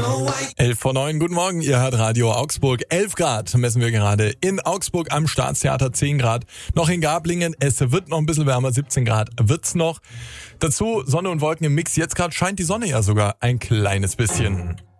11:09, guten Morgen, ihr hört Radio Augsburg. 11 Grad messen wir gerade in Augsburg am Staatstheater, 10 Grad. Noch in Gablingen, es wird noch ein bisschen wärmer, 17 Grad wird's noch. Dazu Sonne und Wolken im Mix. Jetzt gerade scheint die Sonne ja sogar ein kleines bisschen.